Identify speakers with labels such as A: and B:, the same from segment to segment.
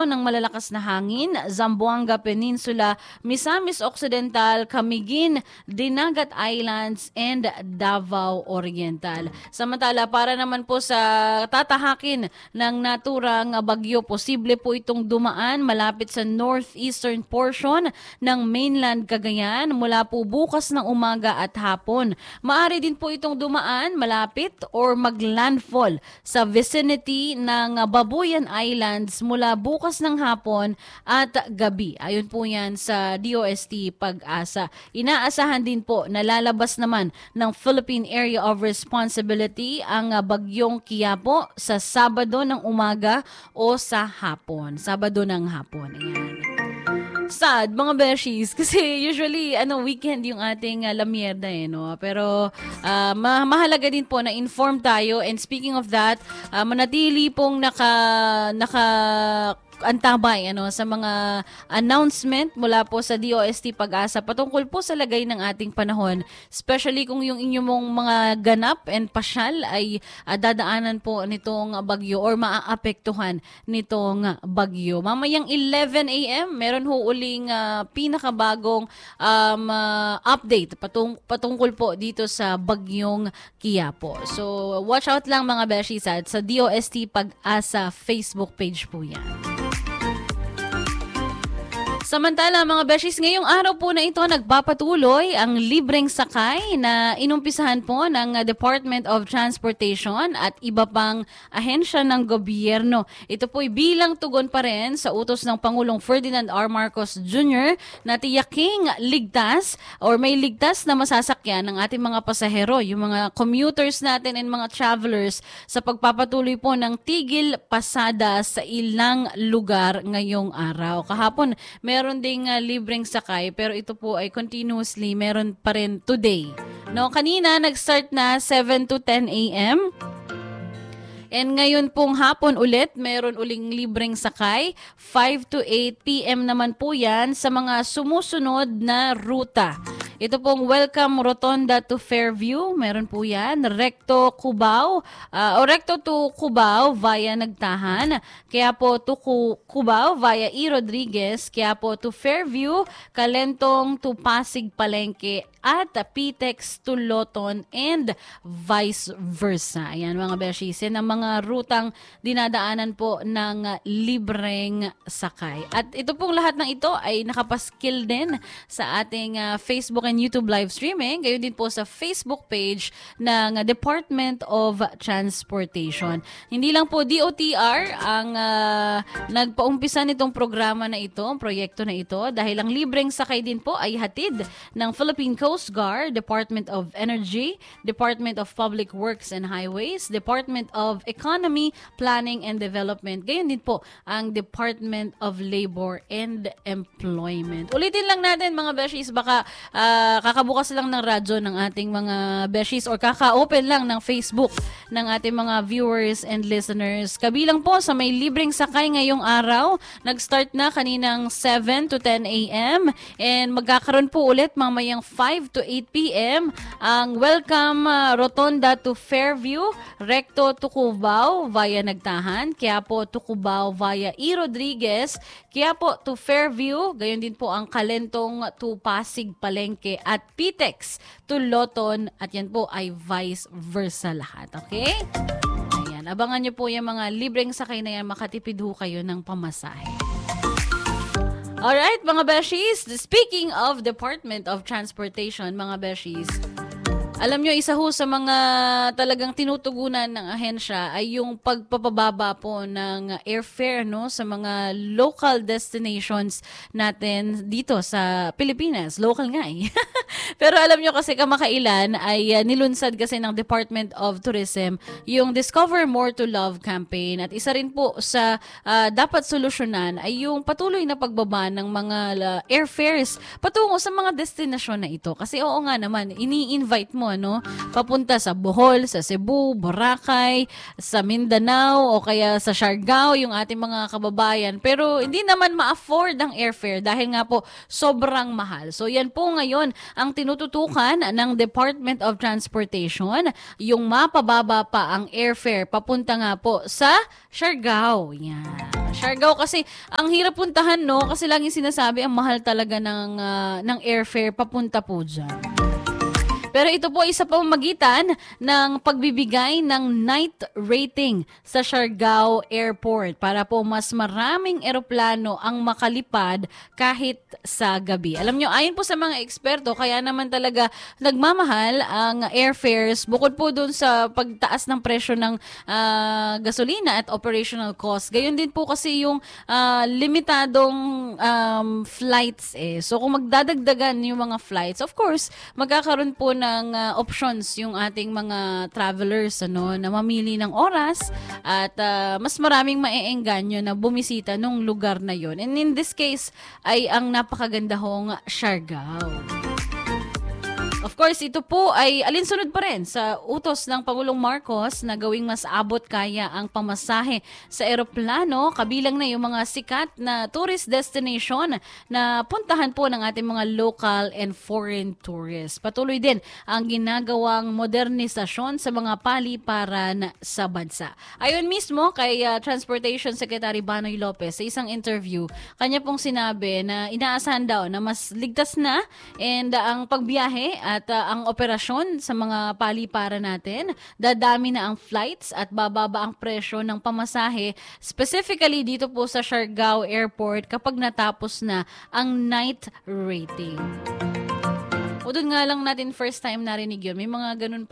A: ng malalakas na hangin, Zamboanga Peninsula, Misamis Occidental, Camiguin, Dinagat Islands, and Davao Oriental. Samantala, para naman po sa tatahakin ng naturang bagyo, posible po itong dumaan malapit sa northeastern portion ng mainland Cagayan mula po bukas ng umaga at hapon. Maaari din po itong dumaan malapit or maglandfall sa vicinity ng Babuyan Islands mula bukas ng hapon at gabi. Ayon po yan sa DOST Pag-asa. Inaasahan din po na lalabas naman ng Philippine Area of Responsibility ang bagyong Quiapo sa Sabado ng umaga o sa hapon. Sabado ng hapon. Ayan. Sad, mga beshies. Kasi usually, weekend yung ating lamierda no? Pero mahalaga din po na inform tayo. And speaking of that, manatili pong antabay sa mga announcement mula po sa DOST Pag-asa patungkol po sa lagay ng ating panahon, especially kung yung inyong mga ganap and pasyal ay dadaanan po nitong bagyo or maaapektuhan nitong bagyo. Mamayang 11 a.m. meron ho uling pinakabagong update patungkol po dito sa bagyong Quiapo. So watch out lang mga beshies sa DOST Pag-asa Facebook page po yan. Samantala mga beshies, ngayong araw po na ito nagpapatuloy ang libreng sakay na inumpisahan po ng Department of Transportation at iba pang ahensya ng gobyerno. Ito po'y bilang tugon pa rin sa utos ng Pangulong Ferdinand R. Marcos Jr. na tiyaking ligtas or may ligtas na masasakyan ng ating mga pasahero, yung mga commuters natin and mga travelers sa pagpapatuloy po ng tigil pasada sa ilang lugar ngayong araw. Kahapon, meron ding libreng sakay pero ito po ay continuously meron pa rin today. No, kanina nag-start na 7 to 10 a.m. And ngayon pong hapon ulit, meron uling libreng sakay. 5 to 8 p.m. naman po yan sa mga sumusunod na ruta. Ito pong Welcome Rotonda to Fairview, meron po yan. Recto Cubao, Recto to Cubao via Nagtahan. Kaya po to Cubao via E. Rodriguez. Kaya po to Fairview, Kalentong to Pasig Palengke at Pitex to Loton and vice versa. Ayan mga beshies, yan ang mga rutang dinadaanan po ng libreng sakay. At ito pong lahat ng ito ay nakapaskil din sa ating Facebook and YouTube live streaming, gayon din po sa Facebook page ng Department of Transportation. Hindi lang po DOTR ang nagpaumpisa nitong programa na ito, proyekto na ito, dahil ang libreng sakay din po ay hatid ng Philippine Coast Guard, Department of Energy, Department of Public Works and Highways, Department of Economy, Planning and Development, gayon din po ang Department of Labor and Employment. Ulitin lang natin mga beshies, baka kakabukas lang ng radyo ng ating mga beshies or kaka-open lang ng Facebook ng ating mga viewers and listeners. Kabilang po sa may libreng sakay ngayong araw, nag-start na kaninang 7 to 10 a.m. and magkakaroon po ulit mamayang 5 to 8 p.m. ang Welcome Rotonda to Fairview, Recto to Cubao via Nagtahan, Quiapo to Cubao via E. Rodriguez, Quiapo to Fairview, gayon din po ang Kalentong to Pasig Palengke at Pitex to Loton at yan po ay vice versa lahat. Okay? Ayan, abangan nyo po yung mga libreng sakay na yan, makatipid ho kayo ng pamasahe. Alright, mga beshies, speaking of Department of Transportation, mga beshies, alam nyo, isa ho sa mga talagang tinutugunan ng ahensya ay yung pagpapababa po ng airfare sa mga local destinations natin dito sa Pilipinas. Local nga eh. Pero alam nyo kasi kamakailan ay nilunsad kasi ng Department of Tourism yung Discover More to Love campaign. At isa rin po sa dapat solusyonan ay yung patuloy na pagbaba ng mga airfares patungo sa mga destinasyon na ito. Kasi oo nga naman, ini-invite mo ano, papunta sa Bohol, sa Cebu, Boracay, sa Mindanao o kaya sa Siargao yung ating mga kababayan. Pero hindi naman ma-afford ang airfare dahil nga po sobrang mahal. So yan po ngayon ang tinututukan ng Department of Transportation, yung mapababa pa ang airfare papunta nga po sa Siargao. Yan. Siargao kasi ang hirap puntahan, no, kasi laging sinasabi ang mahal talaga ng airfare papunta po dyan. Pero ito po isa pamamagitan ng pagbibigay ng night rating sa Siargao Airport para po mas maraming eroplano ang makalipad kahit sa gabi. Alam nyo, ayon po sa mga eksperto, kaya naman talaga nagmamahal ang airfares bukod po dun sa pagtaas ng presyo ng gasolina at operational cost. Gayon din po kasi yung limitadong flights eh. So kung magdadagdagan yung mga flights, of course, magkakaroon po ng options yung ating mga travelers na mamili ng oras at mas maraming maeengganyo na bumisita nung lugar na yon. And in this case ay ang napakaganda hong Siargao. Of course, ito po ay alinsunod pa rin sa utos ng Pangulong Marcos na gawing mas abot kaya ang pamasahe sa eroplano, kabilang na yung mga sikat na tourist destination na puntahan po ng ating mga local and foreign tourists. Patuloy din ang ginagawang modernisasyon sa mga paliparan sa bansa. Ayon mismo kay Transportation Secretary Banoy Lopez sa isang interview, kanya pong sinabi na inaasahan daw na mas ligtas na and ang pagbiyahe at ang operasyon sa mga paliparan natin, dadami na ang flights at bababa ang presyo ng pamasahe, specifically dito po sa Siargao Airport kapag natapos na ang night rating. O doon nga lang natin first time narinig yun. May mga ganun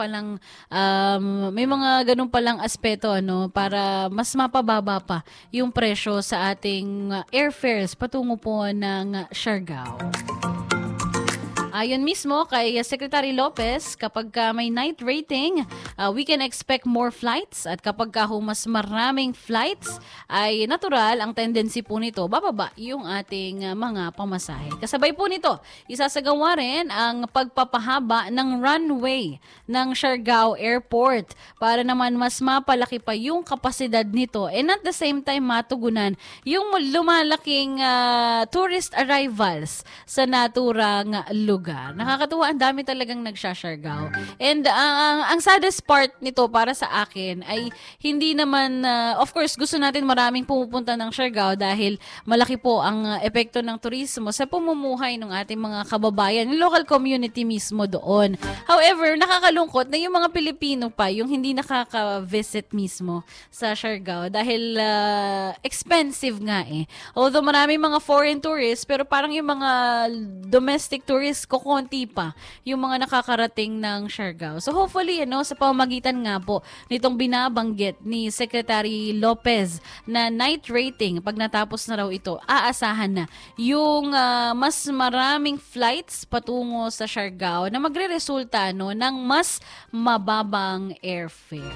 A: palang aspeto para mas mapababa pa yung presyo sa ating airfares patungo po ng Siargao. Ayon mismo kay Secretary Lopez, kapag may night rating, we can expect more flights at kapag mas maraming flights, ay natural ang tendency po nito, bababa yung ating mga pamasahe. Kasabay po nito, isasagawa rin ang pagpapahaba ng runway ng Siargao Airport para naman mas mapalaki pa yung kapasidad nito and at the same time matugunan yung lumalaking tourist arrivals sa naturang lugar. Nakakatuwa, ang dami talagang nagsha-Siargao. And ang saddest part nito para sa akin ay hindi naman, of course, gusto natin maraming pumupunta ng Siargao dahil malaki po ang epekto ng turismo sa pamumuhay ng ating mga kababayan, yung local community mismo doon. However, nakakalungkot na yung mga Pilipino pa, yung hindi nakaka-visit mismo sa Siargao dahil expensive nga eh. Although maraming mga foreign tourists, pero parang yung mga domestic tourists konti pa yung mga nakakarating ng Siargao. So hopefully, sa pamamagitan nga po nitong binabanggit ni Secretary Lopez na night rating, pag natapos na raw ito, aasahan na yung mas maraming flights patungo sa Siargao na magre-resulta ng mas mababang airfare.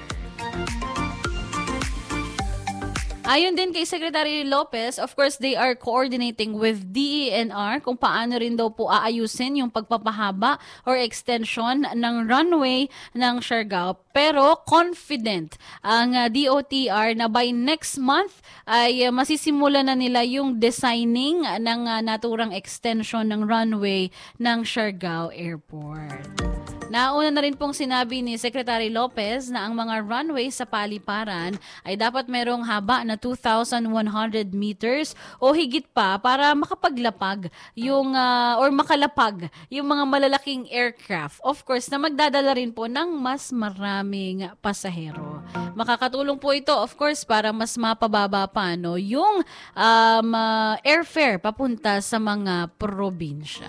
A: Ayon din kay Secretary Lopez, of course, they are coordinating with DENR kung paano rin daw po aayusin yung pagpapahaba or extension ng runway ng Siargao. Pero confident ang DOTR na by next month ay masisimula na nila yung designing ng naturang extension ng runway ng Siargao Airport. Nauna na rin pong sinabi ni Secretary Lopez na ang mga runway sa paliparan ay dapat merong haba na 2,100 meters o higit pa para makapaglapag yung or makalapag yung mga malalaking aircraft. Of course, na magdadala rin po ng mas maraming pasahero. Makakatulong po ito, of course, para mas mapababa pa yung airfare papunta sa mga probinsya.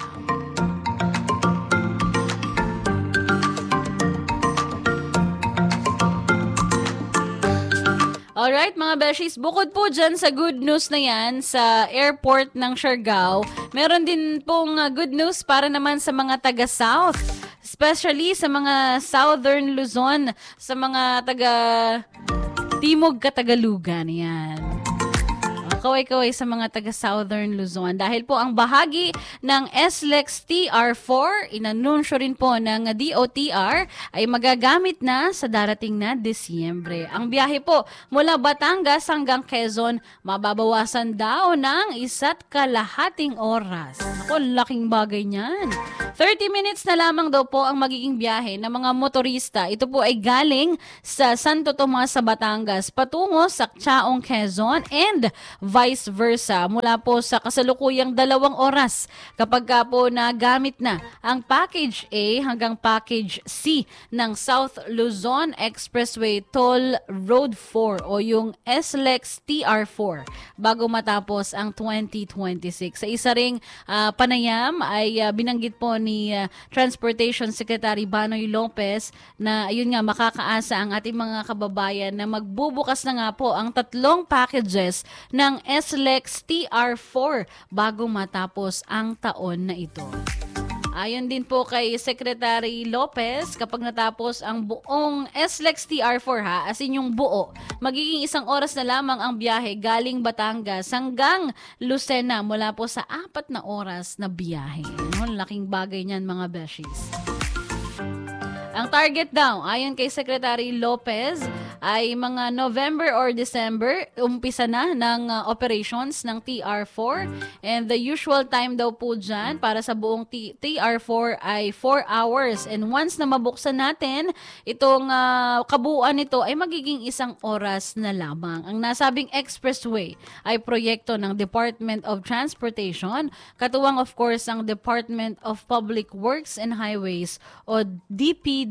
A: Alright mga beshies, bukod po dyan sa good news na yan sa airport ng Siargao, meron din pong good news para naman sa mga taga-South. Especially sa mga Southern Luzon, sa mga taga-Timog Katagalugan. Yan. kaway-kaway sa mga taga-Southern Luzon. Dahil po ang bahagi ng SLEX TR4, inanunsyo rin po ng DOTR, ay magagamit na sa darating na Disyembre. Ang biyahe po mula Batangas hanggang Quezon, mababawasan daw ng 1.5 oras. Ako, laking bagay niyan. 30 minutes na lamang daw po ang magiging biyahe ng mga motorista. Ito po ay galing sa Santo Tomas sa Batangas patungo sa Chaong, Quezon and vice versa mula po sa kasalukuyang 2 oras kapag ka po nagamit na ang Package A hanggang Package C ng South Luzon Expressway Toll Road 4 o yung SLEX TR4 bago matapos ang 2026. Sa isa ring panayam ay binanggit po ni Transportation Secretary Banoy Lopez na ayun nga makakaasa ang ating mga kababayan na magbubukas na nga po ang 3 packages ng SLEX TR4 bago matapos ang taon na ito. Ayon din po kay Secretary Lopez, kapag natapos ang buong SLEX TR4 as in yung buo, magiging 1 oras na lamang ang biyahe galing Batangas hanggang Lucena mula po sa 4 na oras na biyahe. Laking bagay niyan mga beshies. Ang target daw, ayon kay Secretary Lopez, ay mga November or December, umpisa na ng operations ng TR4. And the usual time daw po dyan para sa buong TR4 ay 4 hours. And once na mabuksan natin, itong kabuuan nito ay magiging 1 oras na lamang. Ang nasabing expressway ay proyekto ng Department of Transportation, katuwang of course ang Department of Public Works and Highways o DPWH.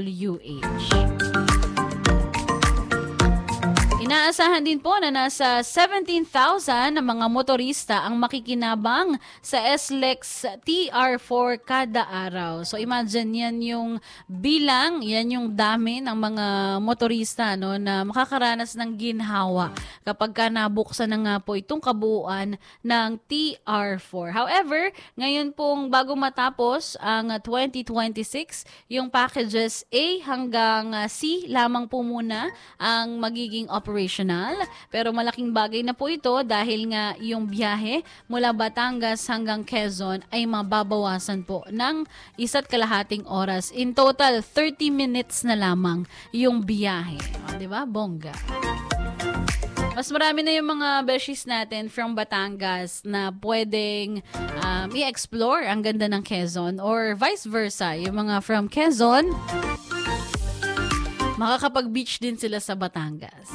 A: Inaasahan din po na nasa 17,000 na mga motorista ang makikinabang sa SLEX TR4 kada araw. So imagine yan yung bilang, yan yung dami ng mga motorista na makakaranas ng ginhawa kapag ka nabuksan na nga po itong kabuuan ng TR4. However, ngayon pong bago matapos ang 2026, yung packages A hanggang C lamang po muna ang magiging operational. Pero malaking bagay na po ito dahil nga yung biyahe mula Batangas hanggang Quezon ay mababawasan po ng 1.5 oras. In total, 30 minutes na lamang yung biyahe. O, diba? Bongga. Mas marami na yung mga beshies natin from Batangas na pwedeng i-explore ang ganda ng Quezon or vice versa. Yung mga from Quezon, makakapag-beach din sila sa Batangas.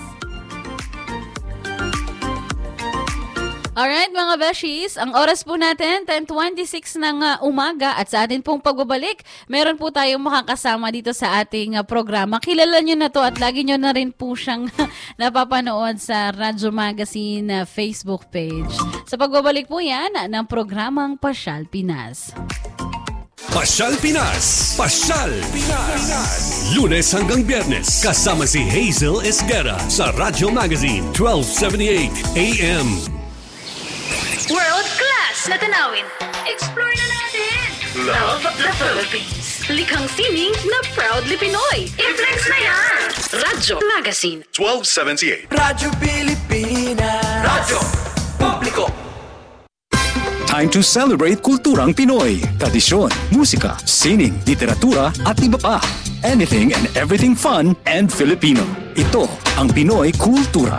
A: Alright mga beshies, ang oras po natin 10:26 ng umaga at sa atin pong pagbabalik, meron po tayong makakasama dito sa ating programa. Kilala nyo na to at lagi nyo na rin po siyang napapanood sa Radyo Magazine Facebook page. Sa pagbabalik po yan ng programang Pasyal Pinas.
B: Pasyal Pinas! Pasyal Pinas! Lunes hanggang Biyernes, kasama si Hazel Esguerra sa Radyo Magazine 1278 AM.
C: World class na tanawin. Explore na natin. Love the Philippines. Likhang sining na proudly Pinoy. I-flex na yan. Radyo Magazine
D: 1278.
E: Radyo Pilipinas.
D: Radyo Publiko.
F: Time to celebrate kulturang Pinoy. Tradisyon, musika, sining, literatura at iba pa. Anything and everything fun and Filipino. Ito ang Pinoy Kultura.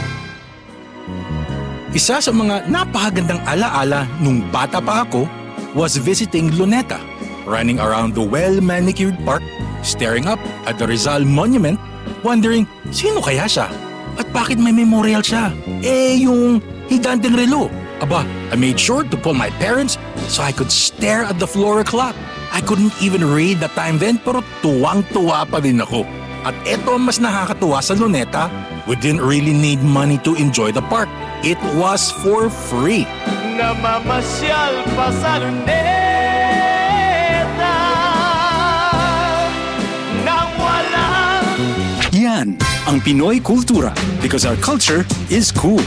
G: Isa sa mga napakagandang alaala nung bata pa ako was visiting Luneta, running around the well-manicured park, staring up at the Rizal Monument, wondering sino kaya siya at bakit may memorial siya. Yung higanteng relo. Aba, I made sure to pull my parents so I could stare at the floor clock. I couldn't even read the time then pero tuwang-tuwa pa din ako. At eto ang mas nakakatuwa sa Luneta, we didn't really need money to enjoy the park. It was for free.
E: Namamasyal pa sa Luneta nang walang...
F: Yan ang Pinoy Kultura because our culture is cool.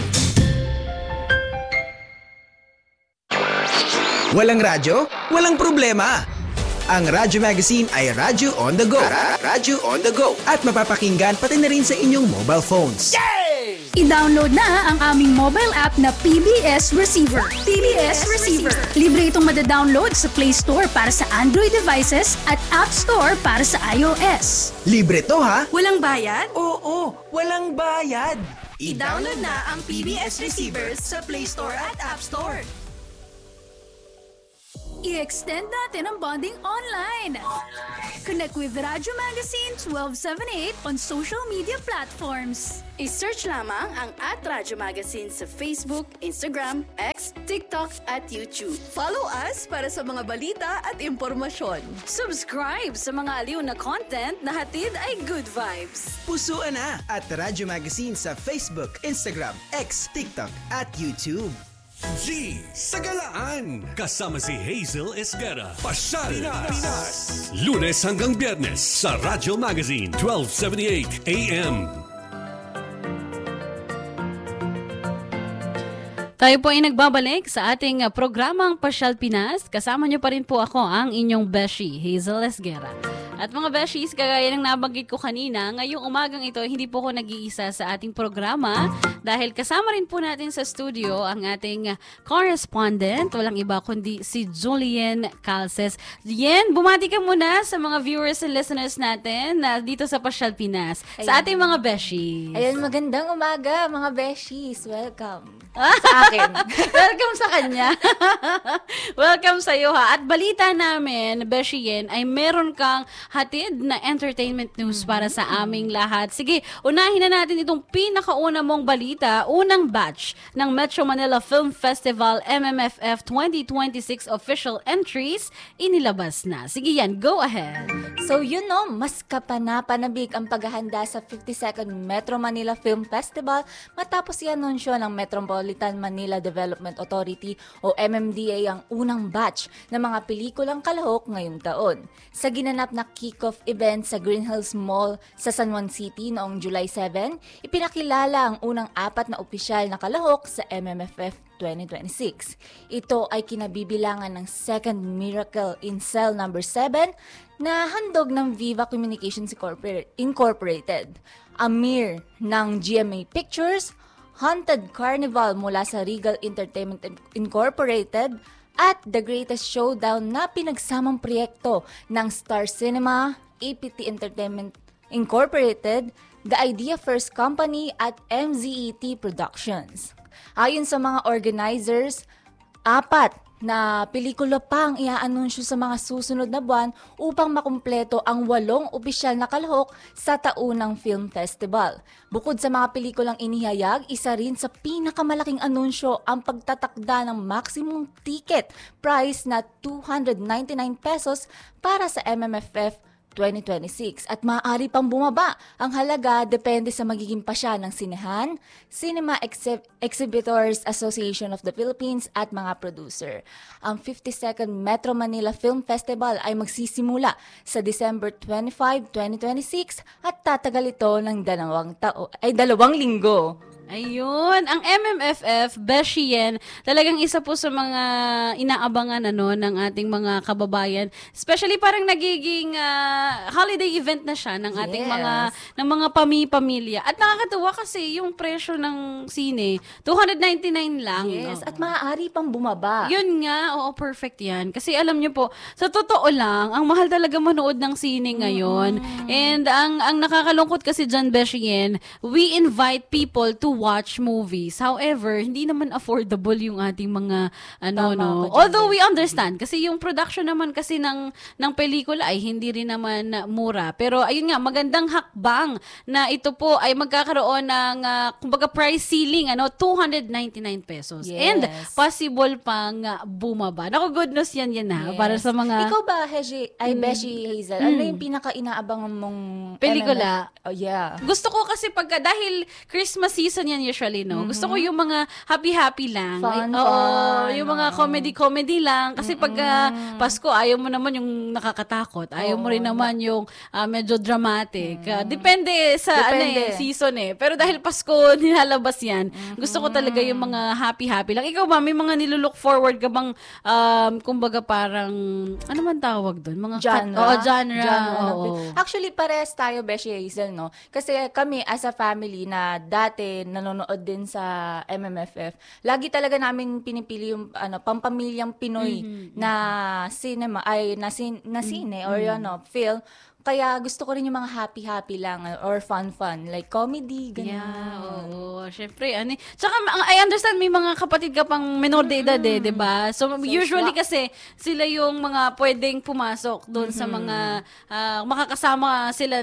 H: Walang radyo? Walang problema. Ang Radyo Magazine ay Radyo on the go. Radyo on the go. At mapapakinggan pati na rin sa inyong mobile phones. Yay!
I: I-download na ang aming mobile app na PBS Receiver. PBS Receiver. Libre itong madadownload sa Play Store para sa Android devices at App Store para sa iOS.
H: Libre to ha?
I: Walang bayad?
H: Oo, walang bayad.
I: I-download na ang PBS Receiver sa Play Store at App Store. I-extend natin ang bonding online. Connect with Radyo Magazine 1278 on social media platforms.
J: I-search lamang ang @Radyo Magazine sa Facebook, Instagram, X, TikTok at YouTube.
K: Follow us para sa mga balita at impormasyon.
J: Subscribe sa mga aliw na content na hatid ay good vibes.
H: Pusuan na at Radyo Magazine sa Facebook, Instagram, X, TikTok at YouTube.
B: G sa Galaan. Kasama si Hazel Esguera. Pasyal Pinas. Lunes hanggang Biyernes sa Radyo Magazine 1278 AM.
A: Tayo po ay nagbabalik sa ating programang Pasyal Pinas. Kasama niyo pa rin po ako, ang inyong Beshi, Hazel Esguera. At mga Beshies, kagaya ng nabanggit ko kanina, ngayong umagang ito, hindi po ako nag-iisa sa ating programa dahil kasama rin po natin sa studio ang ating correspondent, walang iba kundi si Julien Calces. Yen, bumati ka muna sa mga viewers and listeners natin dito sa Pasyal Pinas, sa ating mga Beshies.
L: Ayan, magandang umaga mga Beshies. Welcome sa akin.
A: Welcome sa kanya. Welcome sa iyo ha. At balita namin, Beshi Yen, ay meron kang hatid na entertainment news para sa aming lahat. Sige, unahin na natin itong pinakauna mong balita. Unang batch ng Metro Manila Film Festival MMFF 2026 official entries inilabas na. Sige yan, go ahead.
L: So mas kapanapanabik ang paghahanda sa 52nd Metro Manila Film Festival matapos i-anunsyo ng Metropolitan Manila Development Authority o MMDA ang unang batch ng mga pelikulang kalahok ngayong taon. Sa ginanap na kick-off event sa Green Hills Mall sa San Juan City noong July 7, ipinakilala ang unang 4 na opisyal na kalahok sa MMFF 2026. Ito ay kinabibilangan ng second Miracle in Cell number 7 na handog ng Viva Communications Incorporated, Amir ng GMA Pictures, Haunted Carnival mula sa Regal Entertainment Incorporated, at The Greatest Showdown na pinagsamang proyekto ng Star Cinema, APT Entertainment Incorporated, The Idea First Company at MZET Productions. Ayon sa mga organizers, 4 na pelikula pa ang i-aanunsyo sa mga susunod na buwan upang makumpleto ang 8 opisyal na kalahok sa taunang film festival. Bukod sa mga pelikulang inihayag, isa rin sa pinakamalaking anunsyo ang pagtatakda ng maximum ticket price na 299 pesos para sa MMFF 2026 at maaari pang bumaba ang halaga depende sa magiging pasya ng sinehan, Cinema Exhibitors Association of the Philippines at mga producer. Ang 52nd Metro Manila Film Festival ay magsisimula sa December 25, 2026 at tatagal ito ng 2 linggo.
A: Ayun, ang MMFF, Beshi Yen, talagang isa po sa mga inaabangan ng ating mga kababayan. Especially parang nagiging holiday event na siya ng ating mga pamilya. At nakakatuwa kasi yung presyo ng sine, 299 lang.
L: Yes, at maaari pang bumaba.
A: Yun nga, oo, perfect yan. Kasi alam niyo po, sa totoo lang, ang mahal talaga manood ng sine ngayon. And ang nakakalungkot kasi dyan, Beshi Yen, we invite people to watch movies. However, hindi naman affordable yung ating mga Although we understand kasi yung production naman kasi ng pelikula ay hindi rin naman mura. Pero ayun nga, magandang hakbang na ito po ay magkakaroon ng kumbaga price ceiling 299 pesos.
L: Yes.
A: And possible pang bumaba. Naku, good news yan
L: Yes.
A: para sa mga
L: Ikaw ba, Beshi Hazel, ano yung pinaka-inaabangan mong
A: pelikula?
L: Oh, yeah.
A: Gusto ko kasi dahil Christmas season yan usually, gusto ko yung mga happy-happy lang.
L: Fun.
A: Yung mga comedy lang. Kasi pag Pasko, ayaw mo naman yung nakakatakot. Ayaw mo rin naman yung medyo dramatic. Depende sa season eh. Pero dahil Pasko, nilalabas yan. Gusto ko talaga yung mga happy-happy lang. Ikaw ba, may mga nilulook forward ka bang, kumbaga parang, ano man tawag doon? Mga genre.
L: Actually, pares tayo, Beshi Hazel, no? Kasi kami as a family na dati nanonood din sa MMFF, lagi talaga namin pinipili yung pampamilyang Pinoy na cinema, na sine or film. Kaya gusto ko rin yung mga happy-happy lang or fun-fun. Like comedy, ganyan.
A: Yeah, oo. Syempre, Tsaka, I understand may mga kapatid ka pang menor de edad diba? So usually kasi, sila yung mga pwedeng pumasok doon sa mga, makakasama sila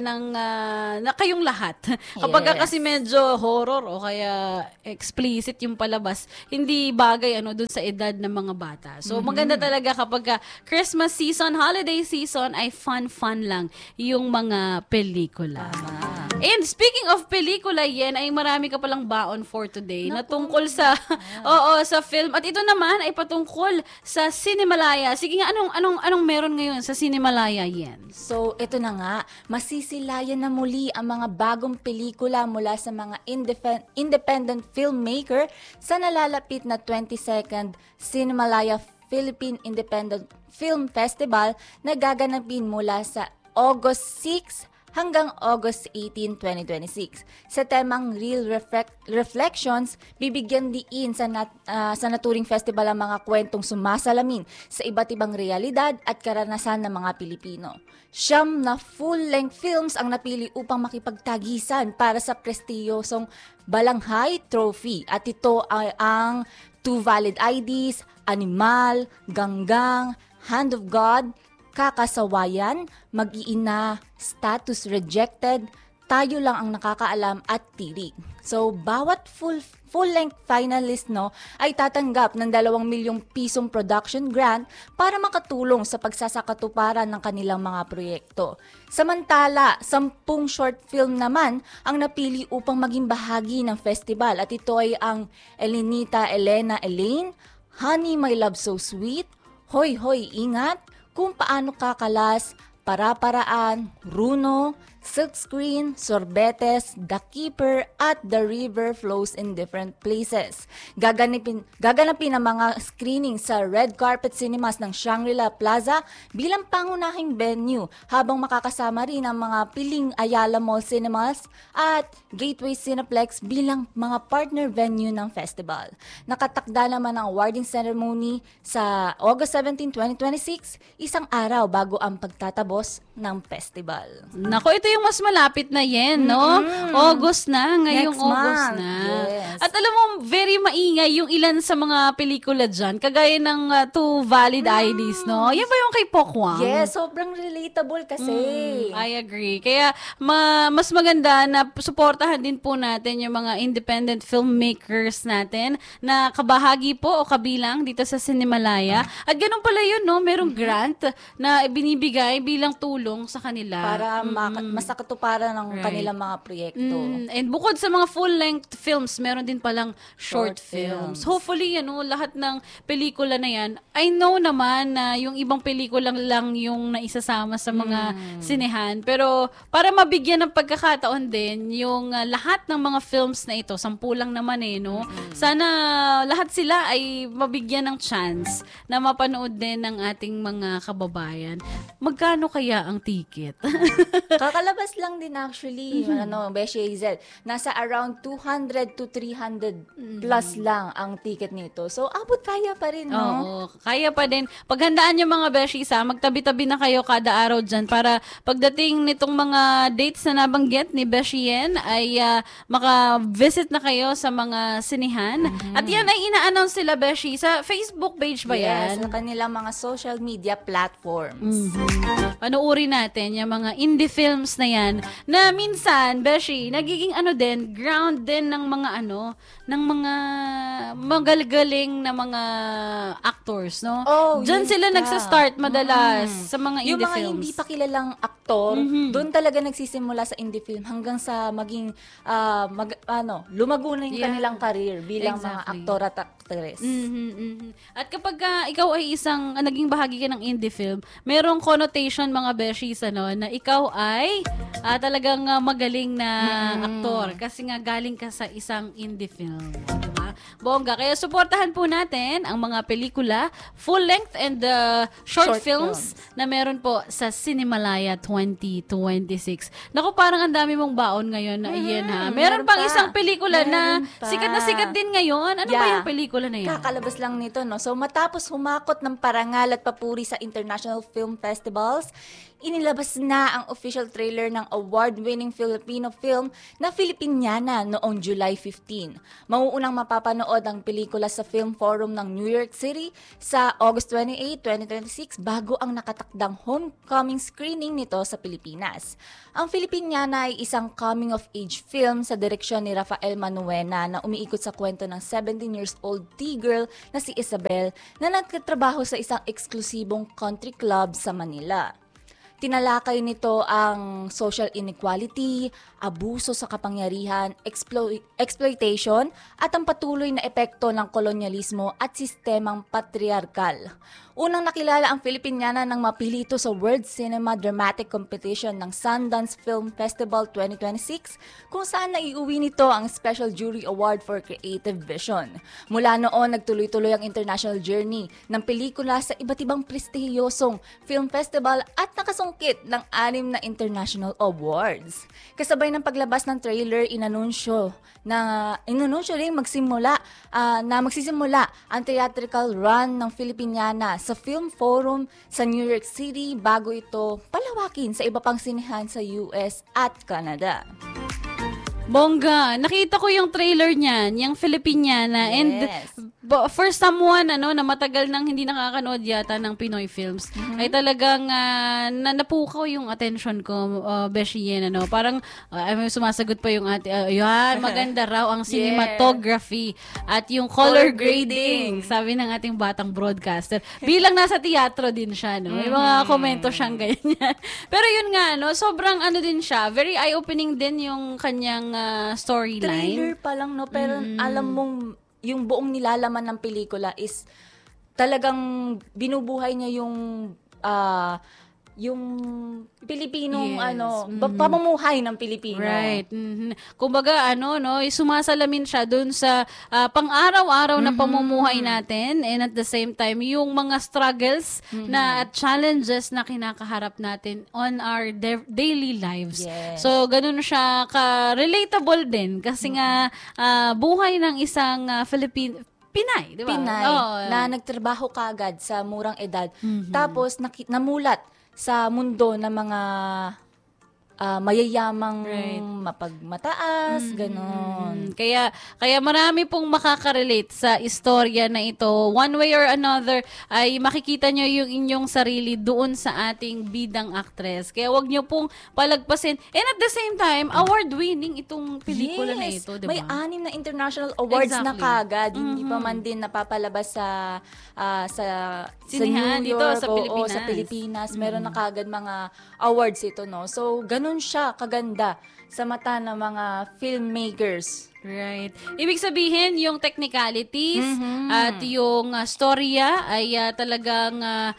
A: na kayong lahat. Kapag kasi medyo horror o kaya explicit yung palabas, hindi bagay doon sa edad ng mga bata. So maganda talaga kapag Christmas season, holiday season, ay fun lang yung mga pelikula. And speaking of pelikula, ay marami ka palang baon for today na tungkol sa sa film. At ito naman ay patungkol sa Cinemalaya. Sige nga, anong meron ngayon sa Cinemalaya, Yen?
L: So, ito na nga, masisilayan na muli ang mga bagong pelikula mula sa mga independent filmmaker sa nalalapit na 22nd Cinemalaya Philippine Independent Film Festival na gaganapin mula sa August 6 hanggang August 18, 2026. Sa temang Real Reflections, bibigyan diin sa naturing festival ang mga kwentong sumasalamin sa iba't ibang realidad at karanasan ng mga Pilipino. 9 na full-length films ang napili upang makipagtagisan para sa prestiyosong Balanghay Trophy. At ito ay ang Two Valid IDs, Animal, Ganggang, Hand of God, Kakasawayan, Mag-iina, Status Rejected, Tayo Lang Ang Nakakaalam at Tirig. So, bawat full-length finalist ay tatanggap ng 2 milyong pisong production grant para makatulong sa pagsasakatuparan ng kanilang mga proyekto. Samantala, 10 short film naman ang napili upang maging bahagi ng festival at ito ay ang Elenita Elena Elaine, Honey My Love So Sweet, Hoy Hoy Ingat, Kung Paano Kakalas, Para-Paraan, Runo, Silkscreen, Sorbetes, The Keeper, at The River Flows in Different Places. Gaganapin ang mga screening sa Red Carpet Cinemas ng Shangri-La Plaza bilang pangunahing venue habang makakasama rin ang mga piling Ayala Mall Cinemas at Gateway Cineplex bilang mga partner venue ng festival. Nakatakda naman ang awarding ceremony sa August 17, 2026, isang araw bago ang pagtatabos ng festival.
A: Nako, ito yung mas malapit na no? August na, ngayong
L: Next
A: August
L: month.
A: na.
L: Yes.
A: At alam mo, very maingay yung ilan sa mga pelikula dyan, kagaya ng Two Valid IDs, no? Yan ba yung kay Pokwang?
L: Yes, sobrang relatable kasi.
A: I agree. Kaya mas maganda na suportahan din po natin yung mga independent filmmakers natin na kabahagi po o kabilang dito sa Cinemalaya. At ganun pala yun, no? Merong grant na binibigay bilang tulong sa kanila.
L: Para masakatuparan ng kanilang mga proyekto.
A: And bukod sa mga full-length films, meron din palang short films. Hopefully, lahat ng pelikula na yan, I know naman na yung ibang pelikula lang yung naisasama sa mga sinehan. Pero para mabigyan ng pagkakataon din, yung lahat ng mga films na ito, 10 lang naman no? Sana lahat sila ay mabigyan ng chance na mapanood din ng ating mga kababayan. Magkano kaya ang ticket?
L: Kakalabas lang din actually, Beshi Hazel. Nasa around 200 to 300 plus lang ang ticket nito. So, abot kaya pa rin, no?
A: Oo, kaya pa din. Paghandaan yung mga Beshi magtabi-tabi na kayo kada araw dyan para pagdating nitong mga dates na nabanggit ni Beshi Yen ay maka-visit na kayo sa mga sinihan. At yan ay ina-announce sila, Beshi, sa Facebook page ba yan?
L: Yes, sa kanilang mga social media platforms.
A: Panuuri natin yung mga indie films na yan na minsan, Beshi, nagiging ground din ng mga ng mga magagaling na mga actors, no? Diyan sila nagsa-start madalas sa mga indie films.
L: Yung mga hindi pa kilalang aktor, doon talaga nagsisimula sa indie film hanggang sa maging lumago na yung kanilang career bilang mga aktor at actress.
A: At kapag ikaw ay isang naging bahagi ka ng indie film, merong connotation mga Beshies na ikaw ay talagang magaling na aktor kasi nga galing ka sa isang indie film, diba? Bongga. Kaya suportahan po natin ang mga pelikula, full length and short films na meron po sa Cinemalaya 2026. Naku, parang ang dami mong baon ngayon na iyan ha. Meron pang isang pelikula na sikat din ngayon. Ano ba yung pelikula na yan?
L: Kakalabas lang nito, no? So, matapos humakot ng parangal at papuri sa international film festivals, inilabas na ang official trailer ng award-winning Filipino film na Filipiniana noong July 15. Mauunang mapapanood ang pelikula sa Film Forum ng New York City sa August 28, 2026 bago ang nakatakdang homecoming screening nito sa Pilipinas. Ang Filipiniana ay isang coming-of-age film sa direksyon ni Rafael Manuena na umiikot sa kwento ng 17-years-old tea-girl na si Isabel na nagtatrabaho sa isang eksklusibong country club sa Manila. Tinalakay nito ang social inequality, abuso sa kapangyarihan, exploitation at ang patuloy na epekto ng kolonyalismo at sistemang patriarkal. Unang nakilala ang Filipiniana nang mapili ito sa World Cinema Dramatic Competition ng Sundance Film Festival 2026 kung saan naiuwi nito ang Special Jury Award for Creative Vision. Mula noon, nagtuloy-tuloy ang international journey ng pelikula sa iba't ibang prestihiyosong film festival at nakasungkit ng 6 na international awards. Kasabay ng paglabas ng trailer, inanunsyo rin magsisimula ang theatrical run ng Filipiniana sa Film Forum sa New York City bago ito palawakin sa iba pang sinehan sa US at Canada.
A: Bongga, nakita ko yung trailer niyan, yung Filipiniana. Yes. And for someone na matagal nang hindi nakakanood yata ng Pinoy films, ay talagang napukaw yung attention ko, Beshi Yen. Parang sumasagot pa yung maganda raw ang cinematography at yung color grading, sabi ng ating batang broadcaster. Bilang nasa teatro din siya, may mga komento siyang ganyan. Pero yun nga, sobrang din siya, very eye-opening din yung kanyang storyline.
L: Trailer pa lang, pero alam mong yung buong nilalaman ng pelikula is talagang binubuhay niya yung Pilipinong pamumuhay ng Pilipino.
A: Right. Kumbaga sumasalamin siya dun sa pang-araw-araw na pamumuhay natin, and at the same time yung mga struggles na at challenges na kinakaharap natin on our daily lives.
L: Yes.
A: So ganun siya ka-relatable din kasi nga buhay ng isang Pinay, di ba?
L: Pinay na nagtrabaho kaagad sa murang edad. Tapos namulat sa mundo ng mga mayayamang mapagmataas, ganon.
A: Kaya marami pong makaka-relate sa istorya na ito. One way or another ay makikita nyo yung inyong sarili doon sa ating bidang actress. Kaya wag nyo pong palagpasin. And at the same time, award-winning itong pelikula na ito, diba?
L: May 6 na international awards na kagad. Hindi pa man din napapalabas sa
A: Sinihan,
L: New York
A: dito, sa Pilipinas.
L: Sa Pilipinas. Meron na kagad mga awards ito, no? So, ganun siya kaganda sa mata ng mga filmmakers.
A: Right. Ibig sabihin, yung technicalities at yung storya ay talagang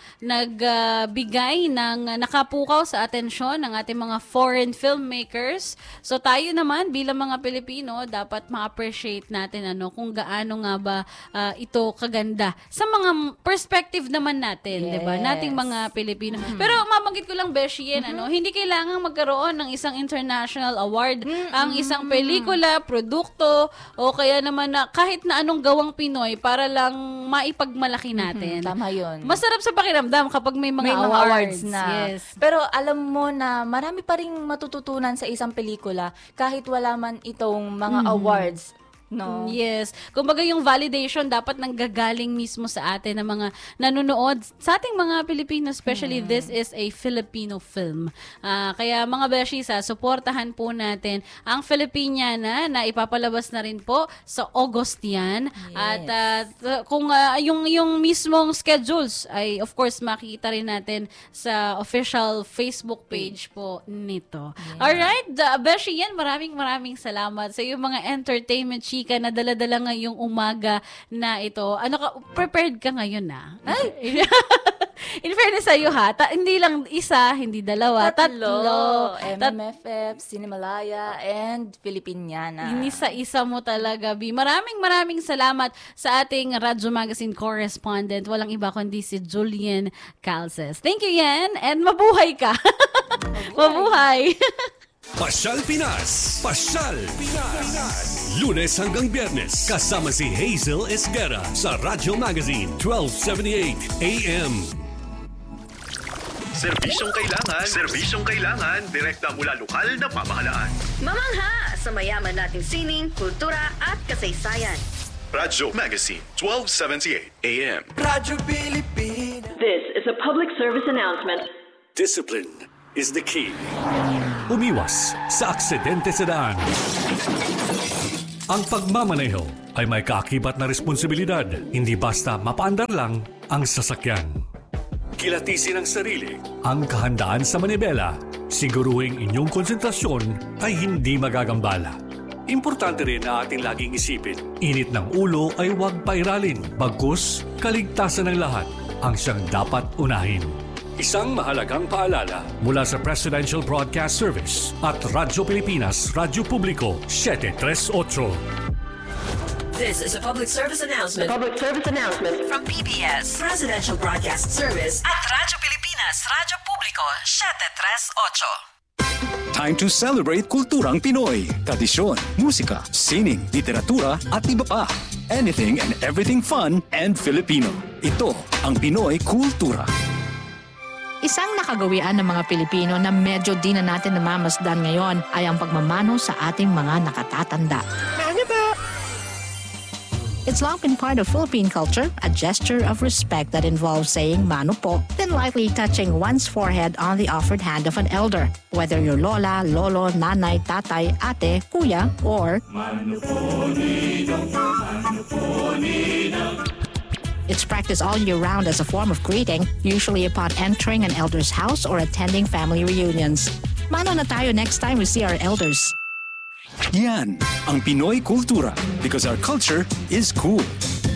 A: nagbigay ng nakapukaw sa atensyon ng ating mga foreign filmmakers. So tayo naman bilang mga Pilipino, dapat ma-appreciate natin kung gaano nga ba ito kaganda sa mga perspective naman natin, 'di ba? Nating mga Pilipino. Pero mabanggit ko lang, Beshi Yen, hindi kailangang magkaroon ng isang international award ang isang pelikula, produkto, o kaya naman na kahit na anong gawang Pinoy para lang maipagmalaki natin.
L: Tama yun.
A: Masarap sa pakiramdam kapag may mga awards na.
L: Yes. Pero alam mo na marami pa ring matututunan sa isang pelikula kahit wala man itong mga awards. No.
A: Yes. Kumbaga yung validation dapat nanggagaling mismo sa atin ng mga nanonood sa ating mga Pilipino, especially this is a Filipino film. Kaya mga beshies, suportahan po natin ang Filipiniana na ipapalabas na rin po sa August yan. Yes. At kung yung mismong schedules ay of course makikita rin natin sa official Facebook page po nito. Yeah. Alright, Beshi yan, maraming salamat sa iyong mga entertainment chika na dala-dala ngayong umaga na ito. Prepared ka ngayon na? Ay! In fairness sa'yo ha, hindi lang isa, hindi dalawa, tatlo.
L: MMFF, Cinemalaya, and Filipiniana.
A: Inisa-isa mo talaga, B. Maraming salamat sa ating Radyo Magazine correspondent. Walang iba kundi si Julian Calces. Thank you, Yen. And mabuhay ka. Mabuhay.
B: Pasyal Pinas. Pasyal Pinas. Lunes hanggang Biyernes, kasama si Hazel Esguera sa Radyo Magazine 1278 AM.
D: Serbisyong kailangan, direkta mula lokal na pamahalaan.
C: Mamangha sa mayaman nating sining, kultura at kasaysayan.
D: Radyo Magazine 1278 AM.
E: Radyo Pilipinas.
C: This is a public service announcement.
B: Discipline is the key. Umiwas sa aksidente sa daan. Ang pagmamaneho ay may kaakibat na responsibilidad. Hindi basta mapaandar lang ang sasakyan. Kilatisin ang sarili, ang kahandaan sa manibela. Siguruhing inyong konsentrasyon ay hindi magagambala. Importante rin na ating laging isipin, init ng ulo ay huwag pairalin. Bagkus, kaligtasan ng lahat ang siyang dapat unahin. Isang mahalagang paalala mula sa Presidential Broadcast Service at Radyo Pilipinas, Radyo Publiko 738.
C: This is a public service announcement. From PBS, Presidential Broadcast Service at Radyo Pilipinas, Radyo Publiko 738.
F: Time to celebrate kulturang Pinoy. Tradisyon, musika, sining, literatura at iba pa. Anything and everything fun and Filipino. Ito ang Pinoy Kultura.
M: Isang nakagawian ng mga Pilipino na medyo di na natin namamasdan ngayon ay ang pagmamano sa ating mga nakatatanda. It's long been part of Philippine culture, a gesture of respect that involves saying mano po, then lightly touching one's forehead on the offered hand of an elder, whether you're lola, lolo, nanay, tatay, ate, kuya, or mano po ninong, mano po ninong. It's practiced all year round as a form of greeting, usually upon entering an elder's house or attending family reunions. Mano na tayo next time we see our elders.
F: Yan ang Pinoy Kultura because our culture is cool.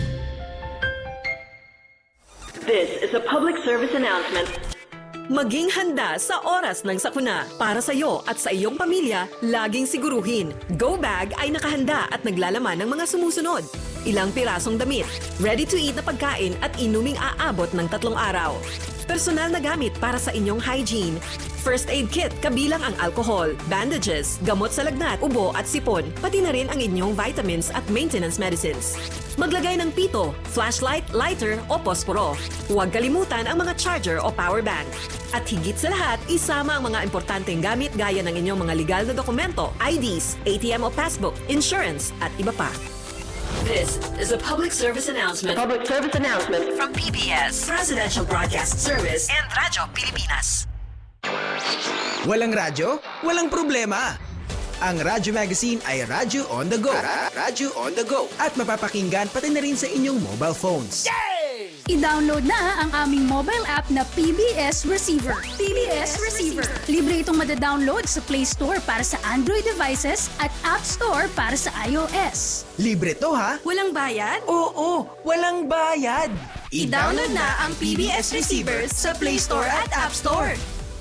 C: This is a public service announcement. Maging handa sa oras ng sakuna. Para sa iyo at sa iyong pamilya, laging siguruhin. Go Bag ay nakahanda at naglalaman ng mga sumusunod. Ilang pirasong damit, ready-to-eat na pagkain at inuming aabot ng 3 araw. Personal na gamit para sa inyong hygiene. First aid kit kabilang ang alcohol, bandages, gamot sa lagnat, ubo at sipon, pati na rin ang inyong vitamins at maintenance medicines. Maglagay ng pito, flashlight, lighter o posporo. Huwag kalimutan ang mga charger o power bank. At higit sa lahat, isama ang mga importanteng gamit gaya ng inyong mga legal na dokumento, IDs, ATM o passbook, insurance at iba pa. This is a public service announcement. From PBS, Presidential Broadcast Service and Radyo Pilipinas.
H: Walang radyo? Walang problema. Ang Radyo Magazine ay radyo on the go. Radyo on the go. At mapapakinggan pati na rin sa inyong mobile phones.
I: I-download na ang aming mobile app na PBS Receiver. PBS Receiver. Libre itong madadownload sa Play Store para sa Android devices at App Store para sa iOS.
H: Libre to ha?
C: Walang bayad?
H: Oo, walang bayad.
C: I-download na ang PBS Receiver sa Play Store at App Store.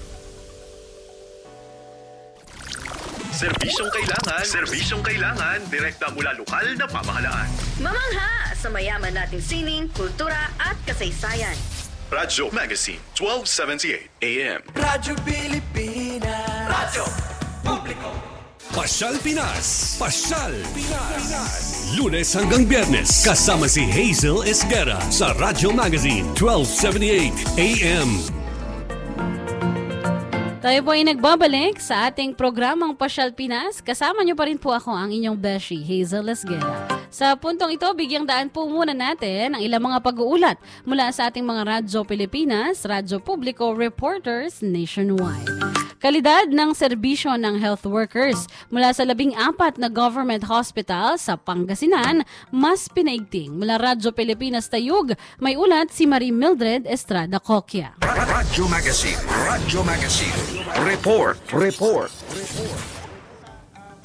D: Serbisyong kailangan, direkta mula lokal na pamahalaan.
C: Mamangha sa mayaman nating sining, kultura at kasaysayan.
D: Radyo Magazine 1278 AM.
E: Radyo Pilipinas.
D: Radyo Publiko.
B: Pasyal Pinas. Pasyal Pinas. Lunes hanggang Biyernes, kasama si Hazel Esguera sa Radyo Magazine 1278 AM.
A: Tayo po ay nagbabalik sa ating programang Pasyal Pinas. Kasama niyo pa rin po ako, ang inyong beshi, Hazel Esguera. Sa puntong ito, bigyang daan po muna natin ang ilang mga pag-uulat mula sa ating mga Radyo Pilipinas, Radyo Publiko reporters nationwide. Kalidad ng serbisyo ng health workers mula sa 14 na government hospital sa Pangasinan, mas pinaigting. Mula Radyo Pilipinas Tayug, may ulat si Marie Mildred Estrada Coquia.
N: Radyo Magazine. Radyo Magazine. Report.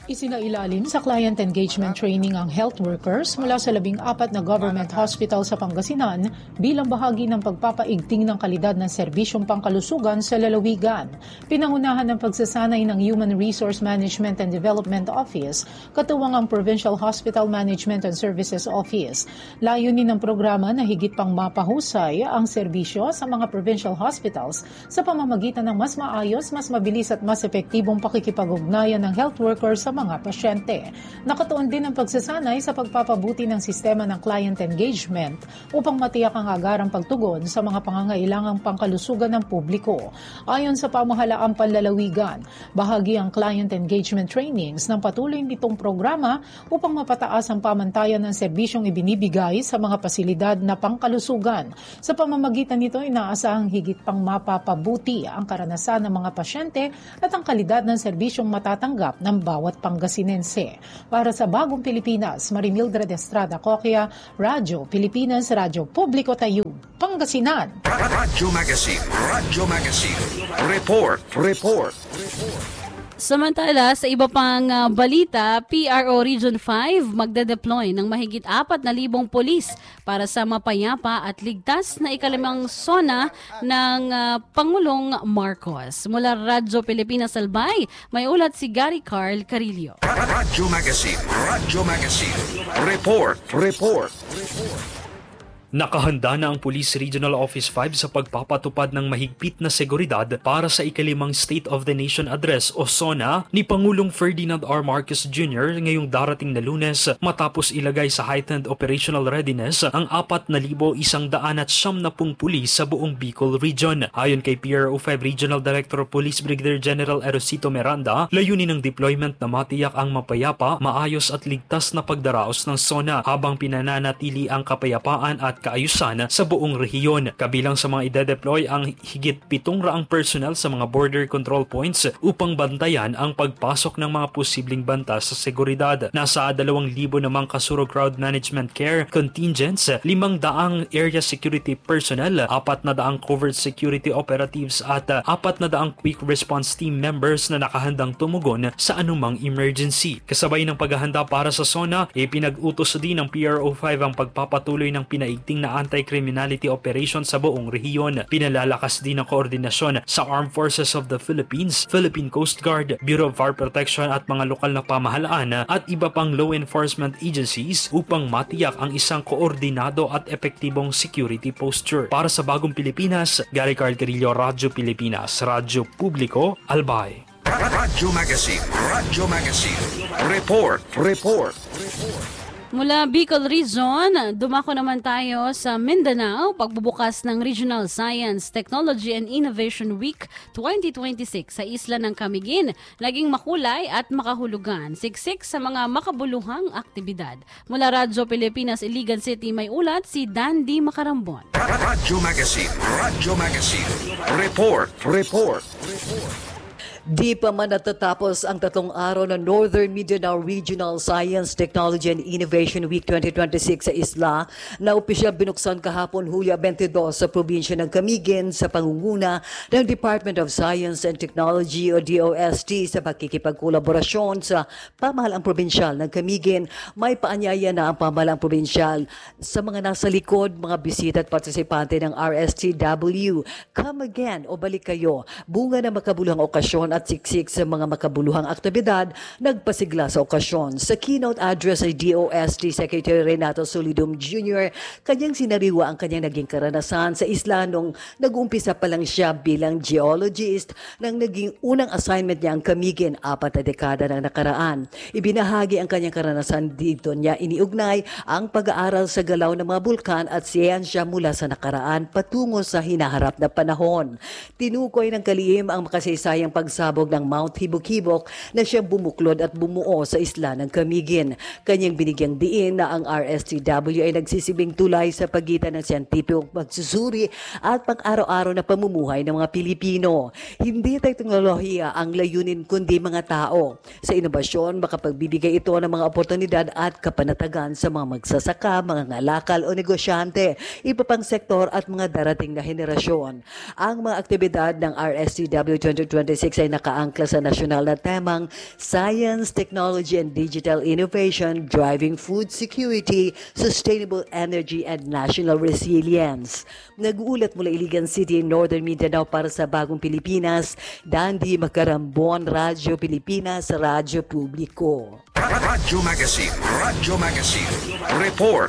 N: Isinailalim sa client engagement training ang health workers mula sa 14 na government hospital sa Pangasinan bilang bahagi ng pagpapaigting ng kalidad ng serbisyong pangkalusugan sa lalawigan. Pinangunahan ng pagsasanay ng Human Resource Management and Development Office, katuwang ang Provincial Hospital Management and Services Office. Layunin ng programa na higit pang mapahusay ang serbisyo sa mga provincial hospitals sa pamamagitan ng mas maayos, mas mabilis at mas epektibong pakikipag-ugnayan ng health workers sa mga pasyente. Nakatuon din ang pagsasanay sa pagpapabuti ng sistema ng client engagement upang matiyak ang agarang pagtugon sa mga pangangailangang pangkalusugan ng publiko. Ayon sa pamahalaang panlalawigan, bahagi ang client engagement trainings ng patuloy nitong programa upang mapataas ang pamantayan ng serbisyong ibinibigay sa mga pasilidad na pangkalusugan. Sa pamamagitan nito, inaasahang higit pang mapapabuti ang karanasan ng mga pasyente at ang kalidad ng serbisyong matatanggap ng bawat Pangasinense. Para sa Bagong Pilipinas, Marimildred Estrada Coquia, Radyo Pilipinas, Radyo Publiko Tayo, Pangasinan.
O: Radyo Magazine. Report.
A: Samantala, sa iba pang balita, PRO Region 5 magde-deploy ng mahigit 4,000 polis para sa mapayapa at ligtas na ikalimang SONA ng Pangulong Marcos. Mula Radyo Pilipinas Albay, may ulat si Gary Carl Carillo.
O: Radyo Magazine. Report.
P: Nakahanda na ang Police Regional Office 5 sa pagpapatupad ng mahigpit na seguridad para sa ikalimang State of the Nation Address o SONA ni Pangulong Ferdinand R. Marcos Jr. ngayong darating na Lunes matapos ilagay sa heightened operational readiness ang 4,190 pulis sa buong Bicol Region. Ayon kay PRO 5 Regional Director of Police Brigadier General Erosito Miranda, layunin ng deployment na matiyak ang mapayapa, maayos at ligtas na pagdaraos ng SONA habang pinananatili ang kapayapaan at kaayusan sa buong rehiyon. Kabilang sa mga ide-deploy ang higit 700 personnel sa mga border control points upang bantayan ang pagpasok ng mga posibleng banta sa seguridad. Nasa 2,000 namang Kasuro Crowd Management Care contingents, 500 area security personnel, 400 covert security operatives at 400 quick response team members na nakahandang tumugon sa anumang emergency. Kasabay ng paghahanda para sa SONA, ipinag-utos din ng PRO 5 ang pagpapatuloy ng pinaigting na anti-criminality operation sa buong rehiyon. Pinalalakas din ang koordinasyon sa Armed Forces of the Philippines, Philippine Coast Guard, Bureau of Fire Protection at mga lokal na pamahalaan at iba pang law enforcement agencies upang matiyak ang isang koordinado at epektibong security posture. Para sa Bagong Pilipinas, Gary Carl Carillo, Radyo Pilipinas, Radyo Publiko, Albay.
O: Radyo Magazine. Report.
A: Mula Bicol Region, dumako naman tayo sa Mindanao, pagbubukas ng Regional Science, Technology and Innovation Week 2026 sa isla ng Camiguin. Naging makulay at makahulugan, siksik sa mga makabuluhang aktibidad. Mula Radyo Pilipinas, Iligan City, may ulat si Dandy Macarambon.
O: Radyo Magazine. Report.
Q: Di pa man natatapos ang 3 araw ng Northern Mindanao Regional Science, Technology and Innovation Week 2026 sa isla na opisyal binuksan kahapon Hulyo 22 sa probinsya ng Camiguin sa pangunguna ng Department of Science and Technology o DOST sa pakikipagkolaborasyon sa pamahalaang probinsyal ng Camiguin. May paanyaya na ang pamahalaang probinsyal sa mga nasa likod, mga bisita at partisipante ng RSTW. Come again o balik kayo, bunga ng makabuluhang okasyon at siksik sa mga makabuluhang aktibidad, nagpasigla sa okasyon. Sa keynote address ay DOST Secretary Renato Solidum Jr., kanyang sinariwa ang kanyang naging karanasan sa isla nung nag-uumpisa pa lang siya bilang geologist nang naging unang assignment niya ang Camiguin 4 na dekada ng nakaraan. Ibinahagi ang kanyang karanasan dito niya iniugnay ang pag-aaral sa galaw ng mga bulkan at siyensya mula sa nakaraan patungo sa hinaharap na panahon. Tinukoy ng kalihim ang makasaysayang pagsabog ng Mount Hibok-Hibok na siyang bumuklod at bumuo sa isla ng Camiguin. Kanyang binigyang diin na ang RSTW ay nagsisibing tulay sa pagitan ng siyentipikong pagsusuri at pang-araw-araw na pamumuhay ng mga Pilipino. Hindi teknolohiya ang layunin kundi mga tao. Sa inobasyon, makapagbibigay ito ng mga oportunidad at kapanatagan sa mga magsasaka, mga ngalakal o negosyante, iba pang sektor at mga darating na henerasyon. Ang mga aktibidad ng RSTW 2026 ay nakaangkla sa nasyonal na temang Science, Technology and Digital Innovation Driving Food Security, Sustainable Energy and National Resilience. Nag-uulat mula Iligan City, Northern Mindanao para sa Bagong Pilipinas, Dandy Macarambon, Radyo Pilipinas, Radyo Publiko.
O: Radyo Magazine. Radyo Magazine. Report.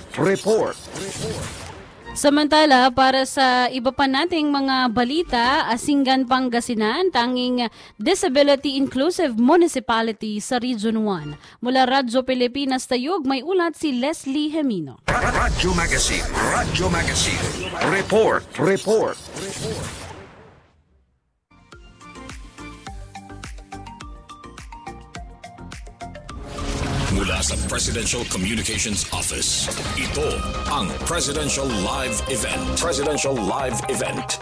A: Samantala, para sa iba pa nating mga balita, Asinggan, Pangasinan, tanging Disability Inclusive Municipality sa Region 1. Mula Radyo Pilipinas Tayog, may ulat si Leslie Hemino.
O: Radyo Magazine. Radyo Magazine. Report.
R: Mula sa Presidential Communications Office, ito ang Presidential Live Event. Presidential Live Event.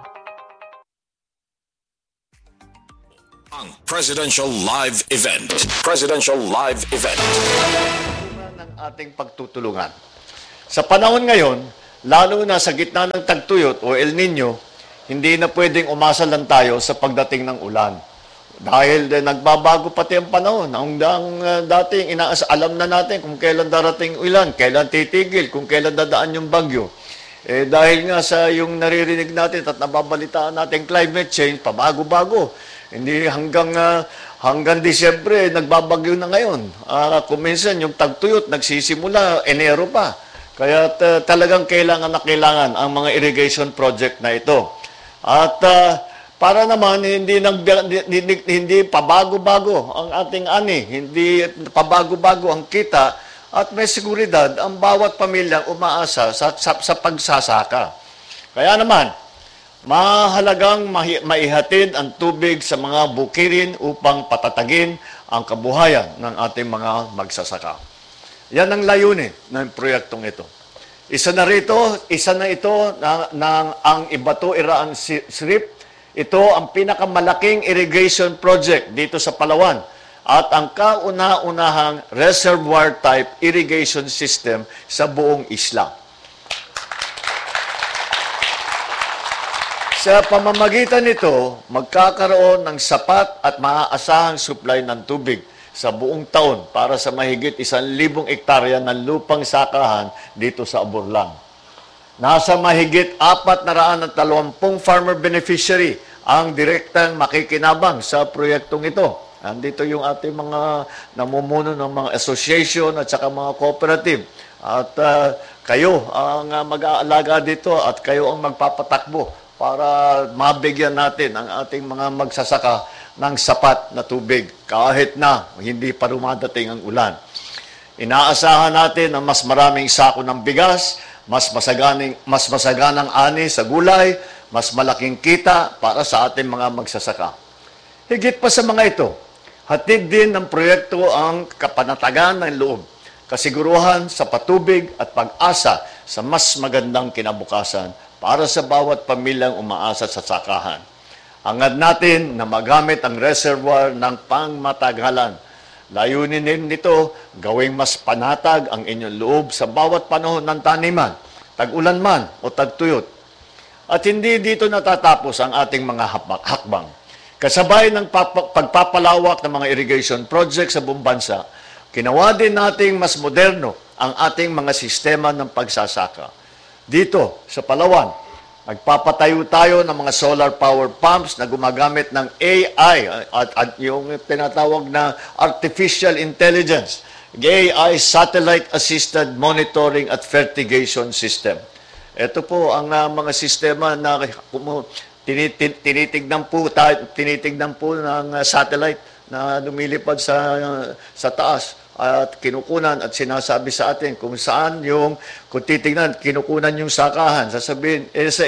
R: Ang Presidential Live Event. Presidential Live Event.
S: Ng ating pagtutulungan. Sa panahon ngayon, lalo na sa gitna ng tagtuyot o El Nino, hindi na pwedeng umasa lang tayo sa pagdating ng ulan. Dahil nagbabago pati ang panahon. Dating alam na natin kung kailan darating ulan, kailan titigil, kung kailan dadaan yung bagyo. Dahil nga sa yung naririnig natin at nababalitaan natin climate change, pabago-bago. Hindi hanggang Disyembre, nagbabagyo na ngayon. Kung minsan yung tagtuyot, nagsisimula, Enero pa. Kaya talagang kailangan ang mga irrigation project na ito. At para naman hindi pabago-bago ang ating ani, hindi pabago-bago ang kita at may seguridad ang bawat pamilyang umaasa sa pagsasaka. Kaya naman, mahalagang maihatid ang tubig sa mga bukirin upang patatagin ang kabuhayan ng ating mga magsasaka. Yan ang layunin ng proyektong ito. Isa na ito ang Ibato Iraan Srip. Ito ang pinakamalaki irrigation project dito sa Palawan at ang kauna-unahang reservoir-type irrigation system sa buong isla. Sa pamamagitan nito, magkakaroon ng sapat at maaasahang supply ng tubig sa buong taon para sa mahigit 1,000 hektarya ng lupang sakahan dito sa Aburlang. Nasa mahigit 420 farmer beneficiary ang direktang makikinabang sa proyektong ito. Andito yung ating mga namumuno ng mga association at saka mga cooperative. At kayo ang mag-aalaga dito at kayo ang magpapatakbo para mabigyan natin ang ating mga magsasaka ng sapat na tubig kahit na hindi pa dumadating ang ulan. Inaasahan natin ang mas maraming sako ng bigas, mas masaganang ani sa gulay, mas malaking kita para sa ating mga magsasaka. Higit pa sa mga ito, hatid din ng proyekto ang kapanatagan ng loob, kasiguruhan sa patubig at pag-asa sa mas magandang kinabukasan para sa bawat pamilyang umaasa sa sakahan. Hangad natin na magamit ang reservoir ng pangmatagalan. Layunin din nito, gawing mas panatag ang inyong loob sa bawat panahon ng taniman, tag-ulan man o tagtuyot. At hindi dito natatapos ang ating mga hakbang. Kasabay ng pagpapalawak ng mga irrigation projects sa buong bansa, ginawa din nating mas moderno ang ating mga sistema ng pagsasaka. Dito, sa Palawan, nagpapatayo tayo ng mga solar power pumps na gumagamit ng AI at yung tinatawag na artificial intelligence, AI Satellite Assisted Monitoring at Fertigation System. Ito po ang mga sistema na tinitignan po ng satellite na lumilipad sa taas at kinukunan at sinasabi sa atin kung saan kung titignan, kinukunan yung sakahan. Sasabihin,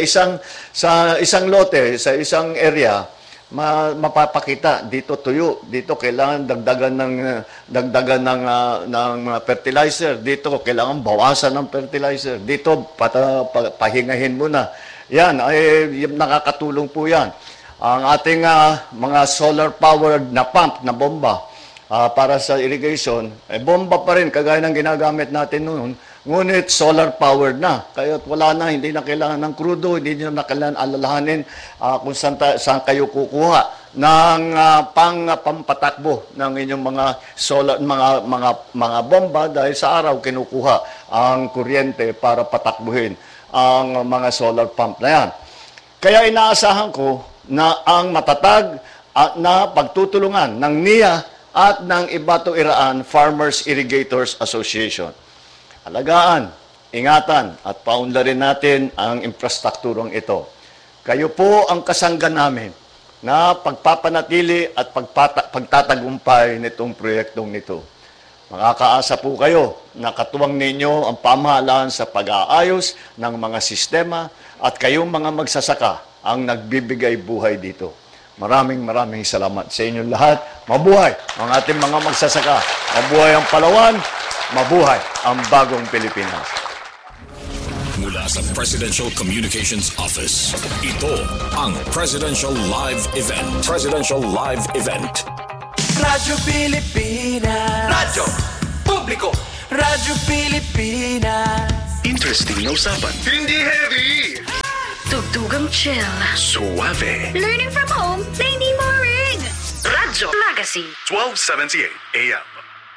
S: sa isang lote, sa isang area, mapapakita, dito tuyo, dito kailangan dagdagan ng fertilizer, dito kailangan bawasan ng fertilizer, dito pahingahin muna. Yan, ay nakakatulong po yan. Ang ating mga solar-powered na pump, na bomba, para sa irrigation, bomba pa rin, kagaya ng ginagamit natin noon, ngunit solar-powered na. Kaya wala na, hindi na kailangan ng krudo, hindi na kailangan alalahanin kung saan kayo kukuha ng pampatakbo ng inyong mga solar, mga bomba dahil sa araw kinukuha ang kuryente para patakbuhin ang mga solar pump na yan. Kaya inaasahan ko na ang matatag na pagtutulungan ng NIA at ng Ibato Iraan Farmers Irrigators Association. Alagaan, ingatan at paunlarin natin ang infrastrukturang ito. Kayo po ang kasangga namin na pagpapanatili at pagtatagumpay nitong proyektong nito. Makakaasa po kayo na katuwang ninyo ang pamahalaan sa pag-aayos ng mga sistema at kayong mga magsasaka ang nagbibigay buhay dito. Maraming salamat sa inyong lahat. Mabuhay ang ating mga magsasaka. Mabuhay ang Palawan. Mabuhay ang bagong Pilipinas.
R: Mula sa Presidential Communications Office, ito ang Presidential Live Event. Presidential Live Event.
E: Radyo Pilipinas.
O: Radyo Publiko.
E: Radyo Pilipinas.
O: Interesting na usapan. Hindi heavy.
C: Tugtugang chill.
O: Suave.
C: Learning from home na hindi boring. Radyo Magazine.
D: 1278 AM.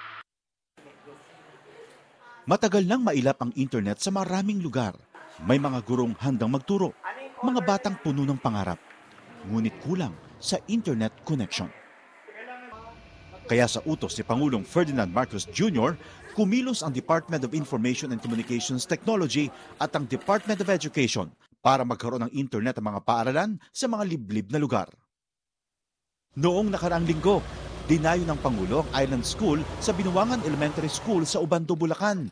G: Matagal nang mailap ang internet sa maraming lugar. May mga gurong handang magturo, mga batang puno ng pangarap, ngunit kulang sa internet connection. Kaya sa utos ni Pangulong Ferdinand Marcos Jr., kumilos ang Department of Information and Communications Technology at ang Department of Education para magkaroon ng internet ang mga paaralan sa mga liblib na lugar. Noong nakaraang linggo, dinayo ng Pangulo ang Island School sa Binuangan Elementary School sa Ubando, Bulacan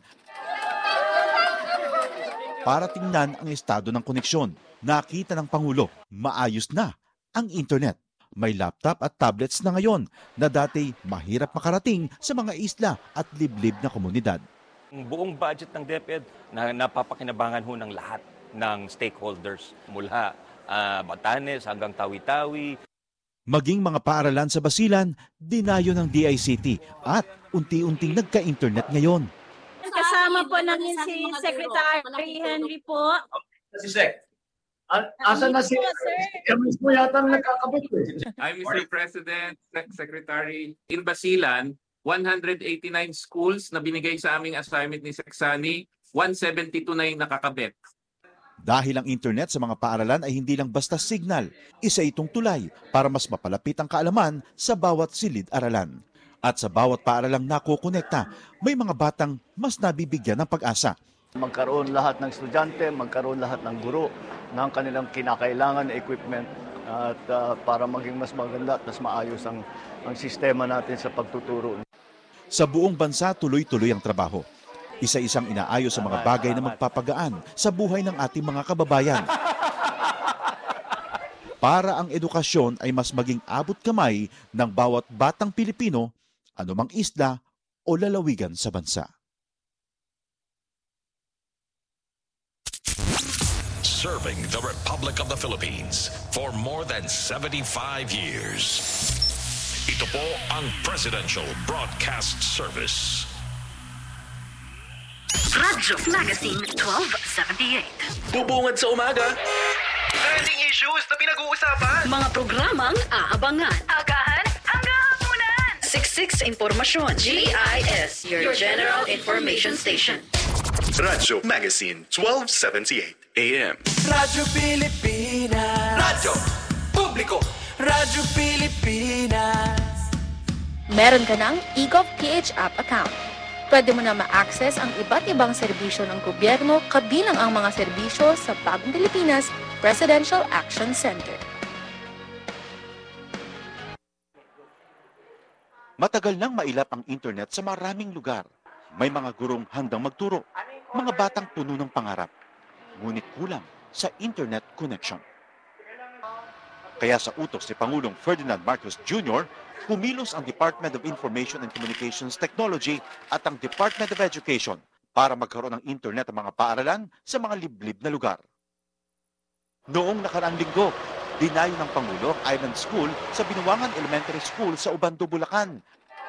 G: para tingnan ang estado ng koneksyon. Nakita ng Pangulo, maayos na ang internet. May laptop at tablets na ngayon na dati mahirap makarating sa mga isla at liblib na komunidad.
T: Ang buong budget ng DepEd na napapakinabangan ho ng lahat ng stakeholders mula Batanes hanggang Tawi-Tawi.
G: Maging mga paaralan sa Basilan, dinayo ng DICT at unti-unting nagka-internet ngayon.
U: Kasama po namin si Secretary Henry po.
S: Si Sec. Asan na si MS mo yata nagkakabot eh.
V: I'm Mr. President, Secretary. In Basilan, 189 schools na binigay sa aming assignment ni Seksani, 172 na yung nakakabit.
G: Dahil ang internet sa mga paaralan ay hindi lang basta signal, isa itong tulay para mas mapalapit ang kaalaman sa bawat silid-aralan. At sa bawat paaralang nakukonekta, may mga batang mas nabibigyan ng pag-asa.
S: Magkaroon lahat ng estudyante, magkaroon lahat ng guro ng kanilang kinakailangan na equipment at para maging mas maganda at mas maayos ang sistema natin sa pagtuturo.
G: Sa buong bansa, tuloy-tuloy ang trabaho. Isa-isang inaayos sa mga bagay na magpapagaan sa buhay ng ating mga kababayan. Para ang edukasyon ay mas maging abot kamay ng bawat batang Pilipino, anumang isla o lalawigan sa bansa.
R: Serving the Republic of the Philippines for more than 75 years. Ito po ang Presidential Broadcast Service.
C: Radyo Magazine 1278.
O: Bubungad sa umaga. Trending issues na pinag-uusapan.
C: Mga programang aabangan. Agahan hanggang hapunan. Siksik sa impormasyon. GIS, your General Information Station.
D: Radyo Magazine 1278 AM.
E: Radyo Pilipinas.
O: Radyo Publiko.
E: Radyo Pilipinas.
W: Meron ka ng eGovPH app account. Pwede mo na ma-access ang iba't ibang serbisyo ng gobyerno kabilang ang mga serbisyo sa Bagong Pilipinas Presidential Action Center.
G: Matagal nang mailap ang internet sa maraming lugar. May mga gurong handang magturo, mga batang puno ng pangarap, ngunit kulang sa internet connection. Kaya sa utos ni Pangulong Ferdinand Marcos Jr., kumilos ang Department of Information and Communications Technology at ang Department of Education para magkaroon ng internet ang mga paaralan sa mga liblib na lugar. Noong nakaraang linggo, dinayo ng Pangulo ang Island School sa Binuangan Elementary School sa Ubando, Bulacan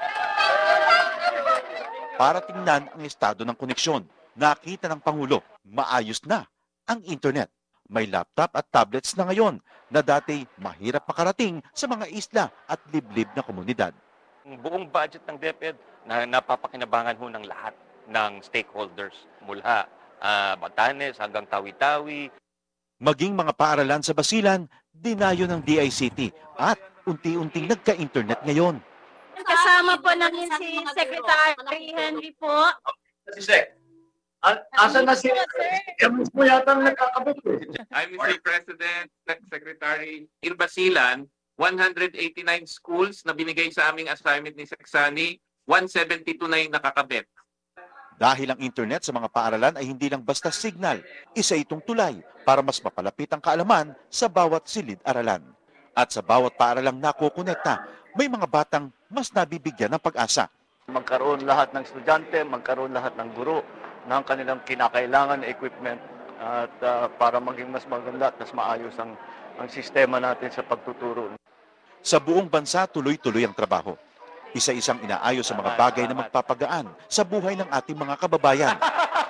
G: para tingnan ang estado ng koneksyon. Nakita ng Pangulo, maayos na ang internet.
J: May laptop at tablets na ngayon na dati mahirap makarating sa mga isla at liblib na komunidad.
T: Ang buong budget ng DepEd na napapakinabangan ho ng lahat ng stakeholders mula Batanes hanggang Tawi-Tawi.
J: Maging mga paaralan sa Basilan, dinayo ng DICT at unti-unting nagka-internet ngayon.
U: Kasama po namin si Secretary Henry po.
S: Si Sec, asan na si Emus mo yata nagkakabot eh.
V: I'm Mr. President, Secretary. In Basilan, 189 schools na binigay sa aming assignment ni Seksani, 172 na yung nakakabit.
J: Dahil ang internet sa mga paaralan ay hindi lang basta signal, isa itong tulay para mas mapalapit ang kaalaman sa bawat silid-aralan. At sa bawat paaralang nakukonekta, may mga batang mas nabibigyan ng pag-asa.
S: Magkaroon lahat ng estudyante, magkaroon lahat ng guro ng kanilang kinakailangan na equipment at para maging mas maganda at mas maayos ang sistema natin sa pagtuturo.
J: Sa buong bansa, tuloy-tuloy ang trabaho. Isa-isang inaayos sa mga bagay na magpapagaan sa buhay ng ating mga kababayan.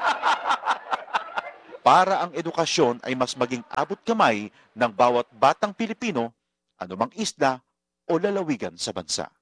J: Para ang edukasyon ay mas maging abot kamay ng bawat batang Pilipino, anumang isla o lalawigan sa bansa.